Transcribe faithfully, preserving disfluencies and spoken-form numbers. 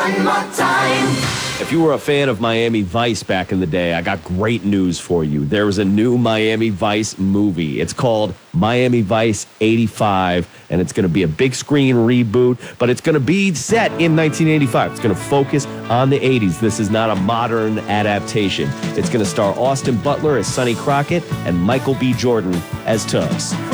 One more time. If you were a fan of Miami Vice back in the day, I got great news for you. There is a new Miami Vice movie. It's called Miami Vice eighty-five, and it's going to be a big screen reboot, but it's going to be set in nineteen eighty-five. It's going to focus on the eighties. This is not a modern adaptation. It's going to star Austin Butler as Sonny Crockett and Michael B. Jordan as Tubbs.